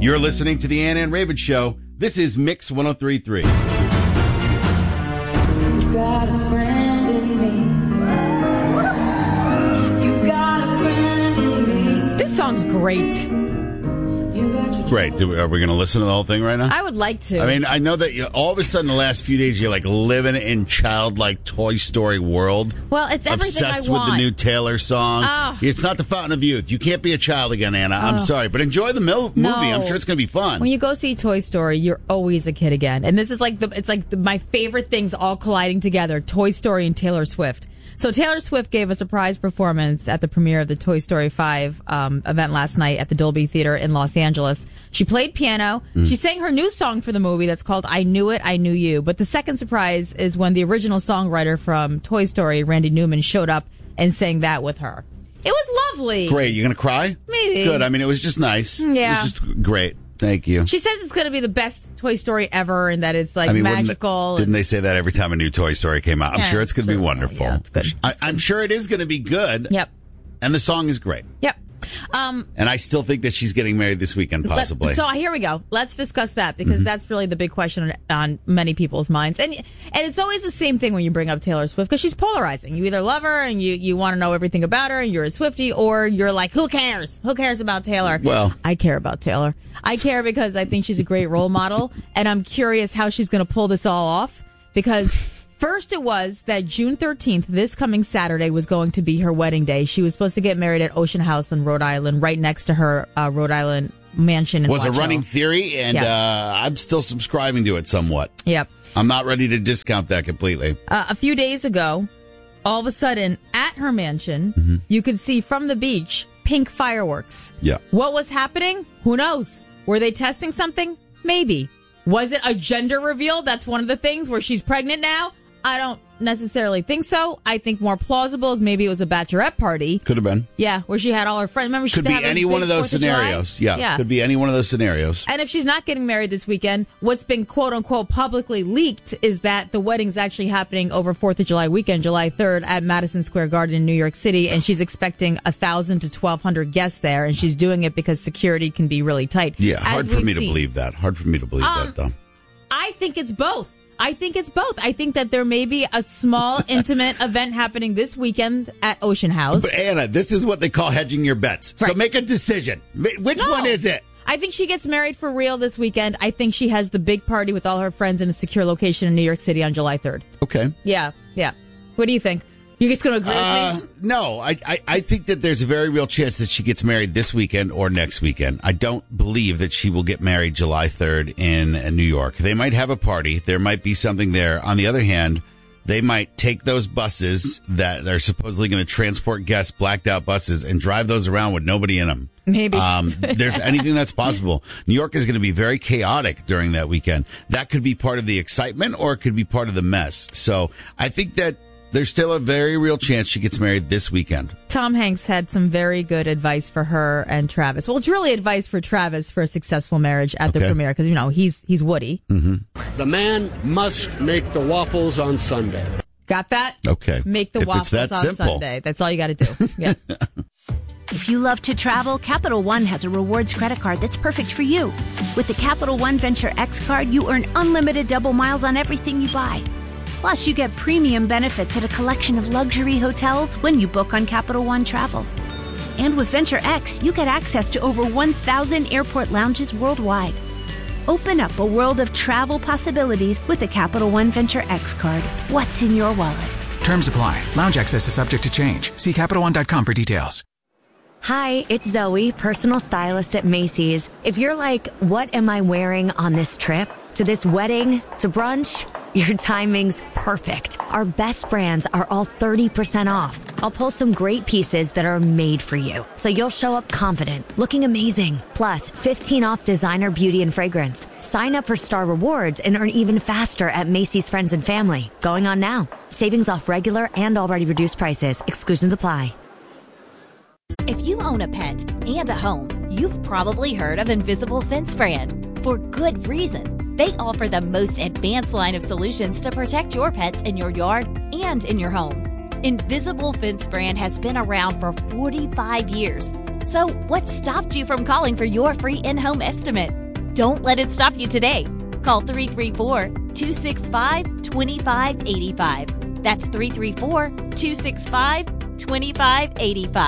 You're listening to the Ann and Raven Show. This is Mix 103.3. You got a friend in me. You got a friend in me. This song's great. Great. Are we going to listen to the whole thing right now? I would like to. I mean, I know that all of a sudden the last few days you're like living in childlike Toy Story world. Well, it's everything Obsessed I want. with the new Taylor song. Oh. It's not the Fountain of Youth. You can't be a child again, Anna. I'm sorry. But enjoy the movie. No. I'm sure it's going to be fun. When you go see Toy Story, you're always a kid again. And this is like my favorite things all colliding together. Toy Story and Taylor Swift. So Taylor Swift gave a surprise performance at the premiere of the Toy Story 5 event last night at the Dolby Theater in Los Angeles. She played piano. She sang her new song for the movie that's called I Knew It, I Knew You. But the second surprise is when the original songwriter from Toy Story, Randy Newman, showed up and sang that with her. It was lovely. Great. You going to cry? Maybe. Good. I mean, it was just nice. Yeah. It was just great. Thank you. She says it's going to be the best Toy Story ever and that it's like magical. Didn't they say that every time a new Toy Story came out? I'm Yeah, sure it's going to be wonderful. Yeah, it's good. I'm sure it is going to be good. Yep. And the song is great. Yep. And I still think that she's getting married this weekend, possibly. So here we go. Let's discuss that because that's really the big question on many people's minds. And it's always the same thing when you bring up Taylor Swift because she's polarizing. You either love her and you want to know everything about her and you're a Swiftie, or you're like, who cares? Who cares about Taylor? Well, I care about Taylor. I care because I think she's a great role model, and I'm curious how she's going to pull this all off because first it was that June 13th, this coming Saturday, was going to be her wedding day. She was supposed to get married at Ocean House in Rhode Island, right next to her Rhode Island mansion in was a Watch running Hill. theory, and I'm still subscribing to it somewhat. Yep. I'm not ready to discount that completely. A few days ago, all of a sudden, at her mansion, you could see from the beach pink fireworks. Yeah. What was happening? Who knows? Were they testing something? Maybe. Was it a gender reveal? That's one of the things where she's pregnant now. I don't necessarily think so. I think more plausible is maybe it was a bachelorette party. Could have been. Yeah, where she had all her friends. Remember, she could be any one of those scenarios. Yeah, could be any one of those scenarios. And if she's not getting married this weekend, what's been quote unquote publicly leaked is that the wedding's actually happening over 4th of July weekend, July 3rd, at Madison Square Garden in New York City, and she's expecting 1,000 to 1,200 guests there, and she's doing it because security can be really tight. Yeah, hard for me to believe that. Hard for me to believe that, though. I think it's both. I think that there may be a small, intimate event happening this weekend at Ocean House. But Anna, this is what they call hedging your bets. Right. So make a decision. Which one is it? I think she gets married for real this weekend. I think she has the big party with all her friends in a secure location in New York City on July 3rd. Okay. Yeah. What do you think? You just going to agree with me? No, I think that there's a very real chance that she gets married this weekend or next weekend. I don't believe that she will get married July 3rd in New York. They might have a party. There might be something there. On the other hand, they might take those buses that are supposedly going to transport guests, blacked out buses, and drive those around with nobody in them. Maybe. There's anything that's possible. New York is going to be very chaotic during that weekend. That could be part of the excitement or it could be part of the mess. So I think that there's still a very real chance she gets married this weekend. Tom Hanks had some very good advice for her and Travis. Well, it's really advice for Travis for a successful marriage at the premiere because, he's Woody. Mm-hmm. The man must make the waffles on Sunday. Got that? Okay. Make the waffles on Sunday. That's all you got to do. Yeah. If you love to travel, Capital One has a rewards credit card that's perfect for you. With the Capital One Venture X card, you earn unlimited double miles on everything you buy. Plus, you get premium benefits at a collection of luxury hotels when you book on Capital One Travel. And with Venture X, you get access to over 1,000 airport lounges worldwide. Open up a world of travel possibilities with the Capital One Venture X card. What's in your wallet? Terms apply. Lounge access is subject to change. See CapitalOne.com for details. Hi, it's Zoe, personal stylist at Macy's. If you're like, what am I wearing on this trip? To this wedding? To brunch? Your timing's perfect. Our best brands are all 30% off. I'll pull some great pieces that are made for you, so you'll show up confident, looking amazing. Plus, 15 off designer beauty and fragrance. Sign up for Star Rewards and earn even faster at Macy's Friends and Family. Going on now. Savings off regular and already reduced prices. Exclusions apply. If you own a pet and a home, you've probably heard of Invisible Fence Brand. For good reason. They offer the most advanced line of solutions to protect your pets in your yard and in your home. Invisible Fence Brand has been around for 45 years. So what stopped you from calling for your free in-home estimate? Don't let it stop you today. Call 334-265-2585. That's 334-265-2585.